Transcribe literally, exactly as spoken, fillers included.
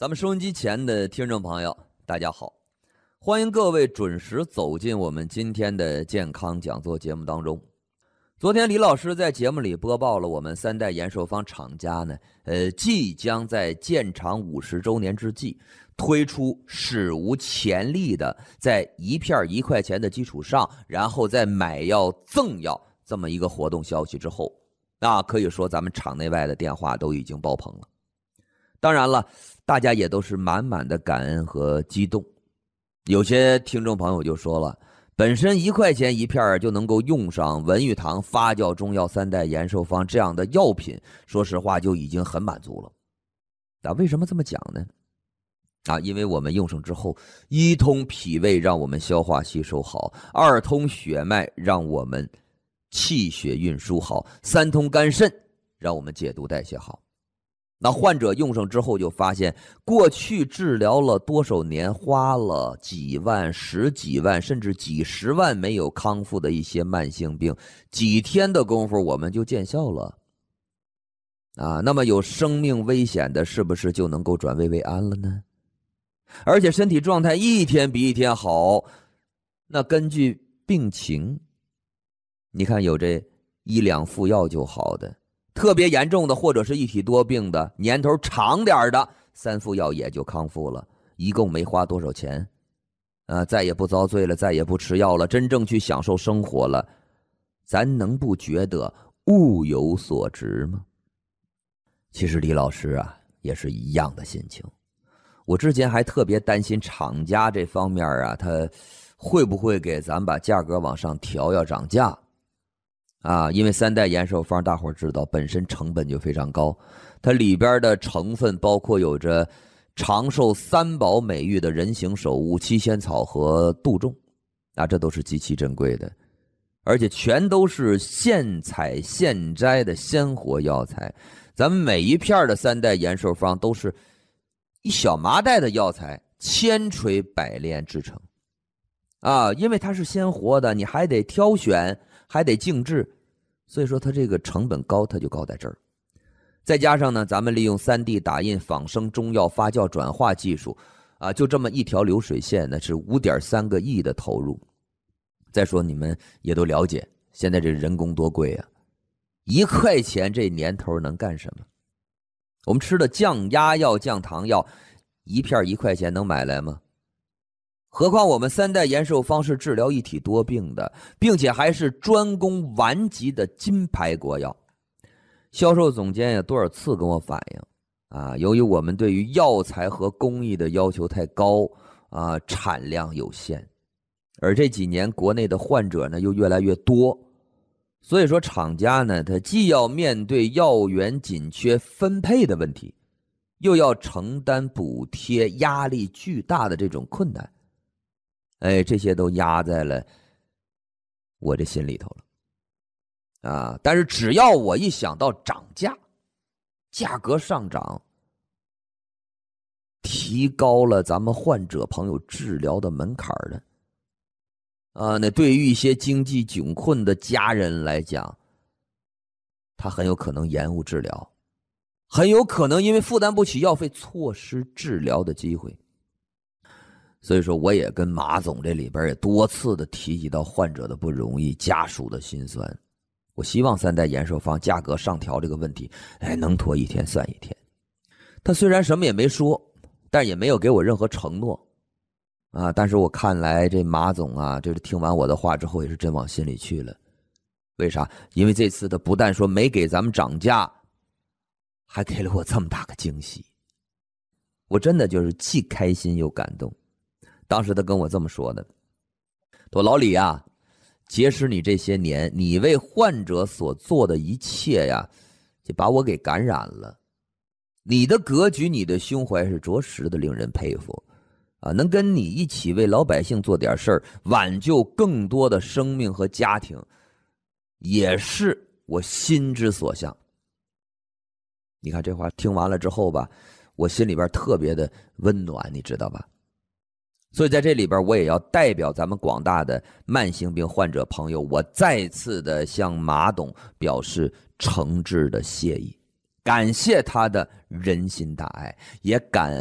咱们收音机前的听众朋友，大家好，欢迎各位准时走进我们今天的健康讲座节目当中。昨天李老师在节目里播报了我们三代延寿方厂家呢，呃，即将在建厂五十周年之际推出史无前例的，在一片一块钱的基础上，然后再买药赠药这么一个活动消息之后，那可以说咱们厂内外的电话都已经爆棚了。当然了，大家也都是满满的感恩和激动。有些听众朋友就说了，本身一块钱一片就能够用上文玉堂发酵中药三代延寿方这样的药品，说实话就已经很满足了。那为什么这么讲呢？啊，因为我们用上之后，一通脾胃让我们消化吸收好，二通血脉让我们气血运输好，三通肝肾让我们解毒代谢好。那患者用上之后就发现，过去治疗了多少年，花了几万、十几万甚至几十万没有康复的一些慢性病，几天的功夫我们就见效了啊！那么有生命危险的是不是就能够转危为安了呢？而且身体状态一天比一天好，那根据病情，你看有这一两副药就好的，特别严重的或者是一体多病的，年头长点的，三副药也就康复了，一共没花多少钱啊，再也不遭罪了，再也不吃药了，真正去享受生活了，咱能不觉得物有所值吗？其实李老师啊也是一样的心情。我之前还特别担心厂家这方面啊，他会不会给咱把价格往上调，要涨价啊？因为三代延寿方大伙知道本身成本就非常高，它里边的成分包括有着长寿三宝美誉的人形首乌、七仙草和杜仲啊，这都是极其珍贵的，而且全都是现采现摘的鲜活药材。咱们每一片的三代延寿方都是一小麻袋的药材千锤百炼制成啊，因为它是鲜活的，你还得挑选，还得静置，所以说它这个成本高，它就高在这儿。再加上呢，咱们利用 三 D 打印仿生中药发酵转化技术啊，就这么一条流水线呢，是 五点三个亿的投入。再说你们也都了解，现在这人工多贵啊，一块钱这年头能干什么？我们吃的降压药、降糖药，一片一块钱能买来吗？何况我们三代延寿方是治疗一体多病的，并且还是专攻顽疾的金牌国药。销售总监也多少次跟我反映啊，由于我们对于药材和工艺的要求太高啊，产量有限，而这几年国内的患者呢又越来越多，所以说厂家呢，他既要面对药源紧缺分配的问题，又要承担补贴压力巨大的这种困难。哎，这些都压在了我这心里头了啊！但是只要我一想到涨价，价格上涨，提高了咱们患者朋友治疗的门槛的啊，那对于一些经济窘困的家人来讲，他很有可能延误治疗，很有可能因为负担不起药费错失治疗的机会。所以说我也跟马总这里边也多次的提及到患者的不容易，家属的心酸。我希望三代延寿方价格上调这个问题，哎，能拖一天算一天。他虽然什么也没说，但也没有给我任何承诺啊。但是我看来这马总啊，这是听完我的话之后也是真往心里去了。为啥？因为这次他不但说没给咱们涨价，还给了我这么大个惊喜。我真的就是既开心又感动。当时他跟我这么说的，说老李啊，结识你这些年，你为患者所做的一切呀，就把我给感染了。你的格局，你的胸怀是着实的令人佩服啊！能跟你一起为老百姓做点事儿，挽救更多的生命和家庭，也是我心之所向。你看这话听完了之后吧，我心里边特别的温暖，你知道吧？所以在这里边我也要代表咱们广大的慢性病患者朋友，我再次的向马董表示诚挚的谢意，感谢他的人心大爱，也感恩